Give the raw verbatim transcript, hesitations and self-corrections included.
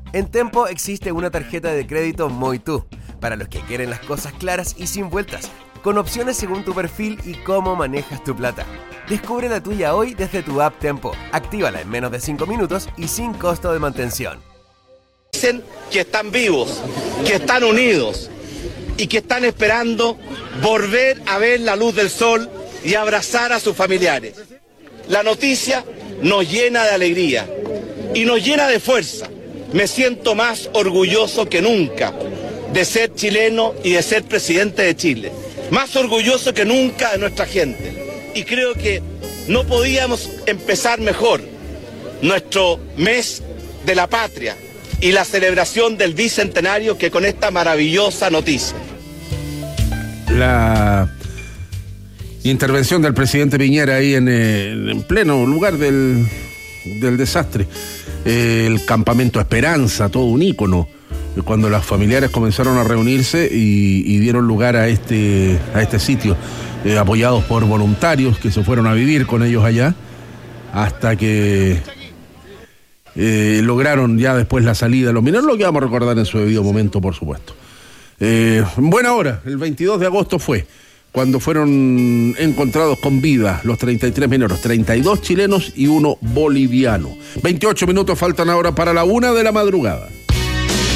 En Tempo existe una tarjeta de crédito Muy Tú, para los que quieren las cosas claras y sin vueltas, con opciones según tu perfil y cómo manejas tu plata. Descubre la tuya hoy desde tu app Tempo. Actívala en menos de cinco minutos y sin costo de mantención. Dicen que están vivos, que están unidos y que están esperando volver a ver la luz del sol y abrazar a sus familiares. La noticia nos llena de alegría y nos llena de fuerza. Me siento más orgulloso que nunca de ser chileno y de ser presidente de Chile. Más orgulloso que nunca de nuestra gente. Y creo que no podíamos empezar mejor nuestro mes de la patria y la celebración del bicentenario que con esta maravillosa noticia. La intervención del presidente Piñera ahí en, el, en pleno lugar del, del desastre. Eh, el campamento Esperanza, todo un ícono, cuando las familiares comenzaron a reunirse y, y dieron lugar a este, a este sitio, eh, apoyados por voluntarios que se fueron a vivir con ellos allá, hasta que eh, lograron ya después la salida de los mineros, lo que vamos a recordar en su debido momento, por supuesto. Eh, buena hora, el veintidós de agosto fue cuando fueron encontrados con vida los treinta y tres mineros, treinta y dos chilenos y uno boliviano. veintiocho minutos faltan ahora para la una de la madrugada.